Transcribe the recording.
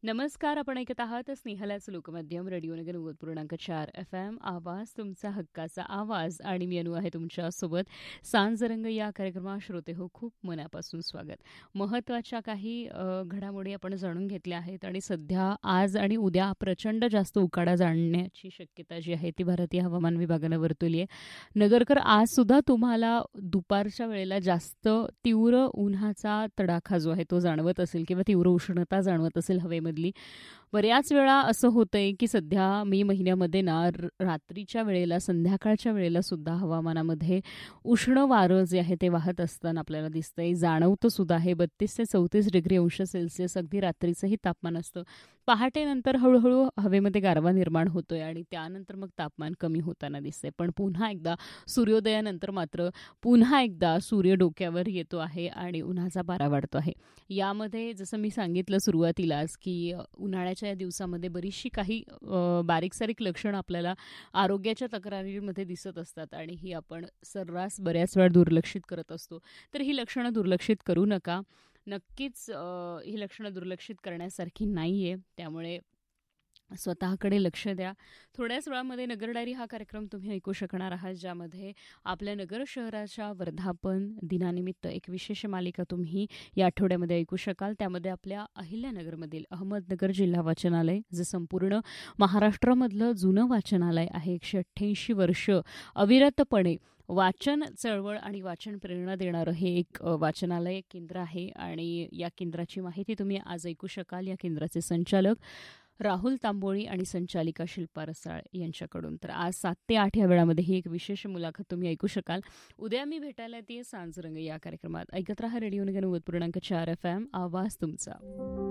नमस्कार. आपण ऐकत आहात स्नेहलाच लोकमाध्यम रेडिओ नगर 90.4 FM. आवाज तुमचा हक्काचा आवाज आणि मी अनु आहे तुमच्यासोबत. सांजरंग या कार्यक्रमात श्रोते हो खूप मनापासून स्वागत. महत्त्वाच्या काही घडामोडी आपण जाणून घेतल्या आहेत आणि सध्या आज आणि उद्या प्रचंड जास्त उकाडा जाणण्याची शक्यता जी आहे ती भारतीय हवामान विभागानं वर्तवली आहे. नगरकर आज सुद्धा तुम्हाला दुपारच्या वेळेला जास्त तीव्र उन्हाचा तडाखा जो आहे तो जाणवत असेल किंवा तीव्र उष्णता जाणवत असेल हवेमध्ये. बऱ्याच वेळा असं होतंय की सध्या मे महिन्यामध्ये ना रात्रीच्या वेळेला संध्याकाळच्या वेळेला सुद्धा हवामानामध्ये उष्ण वारं जे आहे ते वाहत असताना आपल्याला दिसतंय. जाणवतं सुद्धा आहे 32 ते 34 डिग्री अंश सेल्सिअस अगदी रात्रीचंही तापमान असतं. पहाटेनंतर हळूहळू हवेमध्ये गारवा निर्माण होतोय आणि त्यानंतर मग तापमान कमी होताना दिसतंय. पण पुन्हा एकदा सूर्योदयानंतर मात्र पुन्हा एकदा सूर्य डोक्यावर येतो आहे आणि उन्हाचा पारा वाढतो आहे. यामध्ये जसं मी सांगितलं सुरुवातीलाच की उन्हाळ्याच्या या दिवसामध्ये बरीचशी काही बारीक सारीक लक्षणं आपल्याला आरोग्याच्या तक्रारींमध्ये दिसत असतात आणि ही आपण सर्रास बऱ्याच वेळा दुर्लक्षित करत असतो. तर ही लक्षणं दुर्लक्षित करू नका. नक्कीच ही लक्षणं दुर्लक्षित करण्यासारखी नाही आहे. त्यामुळे स्वतःकडे लक्ष द्या. थोड्याच वेळामध्ये नगर डायरी हा कार्यक्रम तुम्ही ऐकू शकणार आहात, ज्यामध्ये आपल्या नगर शहराच्या वर्धापन दिनानिमित्त एक विशेष मालिका तुम्ही या आठवड्यामध्ये ऐकू शकाल. त्यामध्ये आपल्या अहिल्यानगरमधील अहमदनगर जिल्हा वाचनालय, जे संपूर्ण महाराष्ट्रामधलं जुनं वाचनालय आहे, 188 वर्ष अविरतपणे वाचन चळवळ आणि वाचन प्रेरणा देणारं हे एक वाचनालय केंद्र आहे आणि या केंद्राची माहिती तुम्ही आज ऐकू शकाल. या केंद्राचे संचालक राहुल तांबोळी आणि संचालिका शिल्पा रसाळ यांच्याकडून. तर आज 7 ते 8 या वेळामध्ये ही एक विशेष मुलाखत तुम्ही ऐकू शकाल. उद्या मी भेटायला येते सांजरंग या कार्यक्रमात. ऐकत रहा रेडिओ नगर 90.4 FM. आवाज तुमचा.